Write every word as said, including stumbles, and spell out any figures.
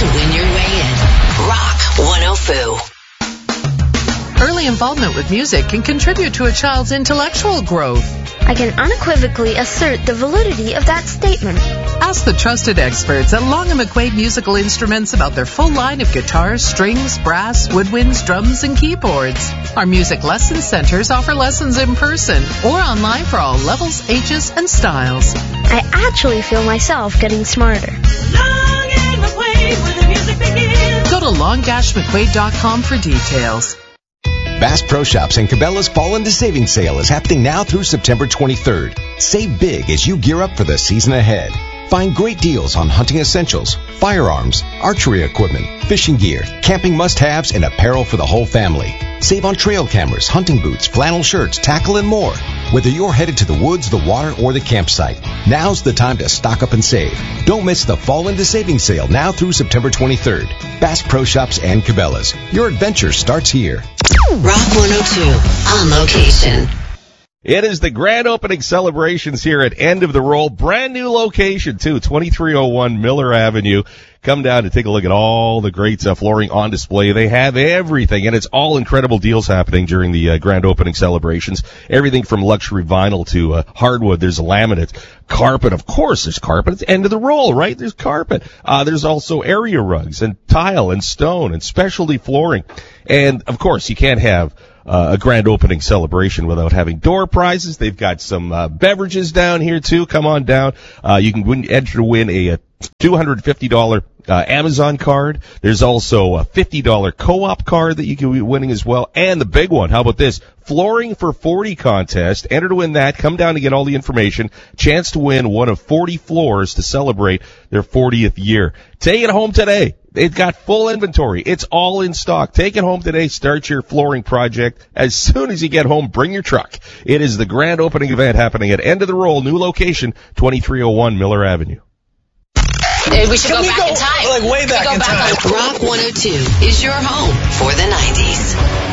to win your way in. Rock one oh four. Early involvement with music can contribute to a child's intellectual growth. I can unequivocally assert the validity of that statement. Ask the trusted experts at Long and McQuaid Musical Instruments about their full line of guitars, strings, brass, woodwinds, drums, and keyboards. Our music lesson centers offer lessons in person or online for all levels, ages, and styles. I actually feel myself getting smarter. Long and McQuaid, where the music begins. Go to long dash mcquaid dot com for details. Bass Pro Shops and Cabela's Fall into Savings Sale is happening now through September twenty-third. Save big as you gear up for the season ahead. Find great deals on hunting essentials, firearms, archery equipment, fishing gear, camping must-haves, and apparel for the whole family. Save on trail cameras, hunting boots, flannel shirts, tackle, and more. Whether you're headed to the woods, the water, or the campsite, now's the time to stock up and save. Don't miss the Fall into Savings Sale now through September twenty-third. Bass Pro Shops and Cabela's. Your adventure starts here. Rock one oh two, on location. It is the grand opening celebrations here at End of the Roll. Brand new location, too, twenty-three oh one Miller Avenue. Come down and take a look at all the great uh, flooring on display. They have everything, and it's all incredible deals happening during the uh, grand opening celebrations. Everything from luxury vinyl to uh, hardwood. There's laminate, carpet. Of course, there's carpet. It's End of the Roll, right? There's carpet. Uh, there's also area rugs and tile and stone and specialty flooring. And, of course, you can't have Uh, a grand opening celebration without having door prizes. They've got some uh, beverages down here, too. Come on down. Uh, you can win, enter to win a, a two hundred fifty dollars uh, Amazon card. There's also a fifty dollars co-op card that you can be winning as well. And the big one, how about this? Flooring for forty contest. Enter to win that. Come down to get all the information. Chance to win one of forty floors to celebrate their fortieth year. Take it home today. They've got full inventory. It's all in stock. Take it home today. Start your flooring project. As soon as you get home, bring your truck. It is the grand opening event happening at End of the Roll, new location, twenty-three oh one Miller Avenue. We should Can go we back go, in time. like, way back we go in back time? On Rock one oh two is your home for the nineties.